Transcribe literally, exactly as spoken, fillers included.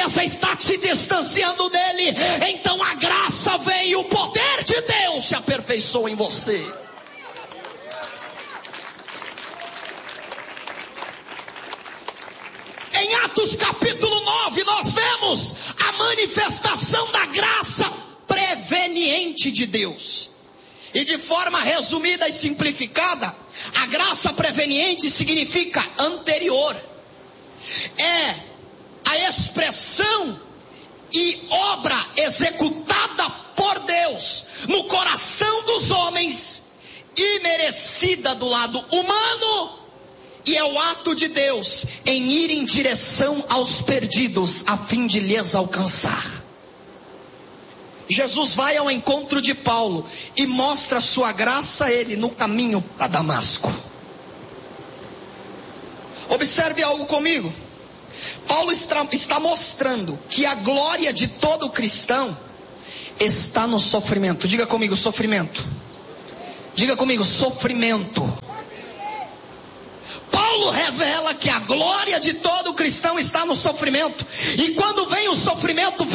tristeza está te distanciando dele, então a graça vem e o poder de Deus se aperfeiçoa em você. Em Atos capítulo nove, nós vemos a manifestação da graça preveniente de Deus. E de forma resumida e simplificada, a graça preveniente significa anterior. É a expressão e obra executada por Deus no coração dos homens, imerecida do lado humano, e é o ato de Deus em ir em direção aos perdidos, a fim de lhes alcançar. Jesus vai ao encontro de Paulo e mostra sua graça a ele no caminho para Damasco. Observe algo comigo. Paulo está, está mostrando que a glória de todo cristão está no sofrimento. Diga comigo, sofrimento. Diga comigo, sofrimento. Paulo revela que a glória de todo cristão está no sofrimento. E quando vem o sofrimento,